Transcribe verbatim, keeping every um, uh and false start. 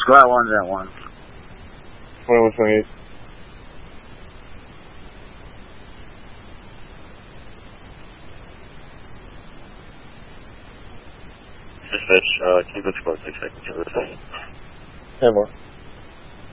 Squad one's at one. twenty-one twenty-eight. Dispatch, uh, keep it squad six seconds. ten more.